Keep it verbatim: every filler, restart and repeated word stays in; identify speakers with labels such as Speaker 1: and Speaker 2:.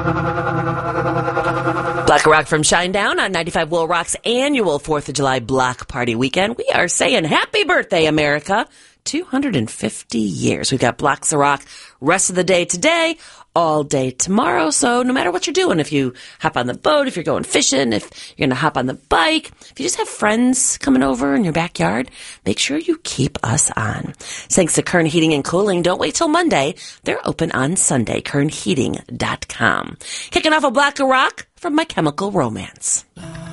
Speaker 1: Black Rock from Shinedown on ninety-five Will Rock's annual fourth of July Block Party weekend. We are saying happy birthday, America. two hundred fifty years. We've got Blocks of Rock rest of the day today, all day tomorrow. So no matter what you're doing, if you hop on the boat, if you're going fishing, if you're going to hop on the bike, if you just have friends coming over in your backyard, make sure you keep us on. Thanks to Kern Heating and Cooling. Don't wait till Monday. They're open on Sunday, kern heating dot com. Kicking off a Block of Rock from My Chemical Romance.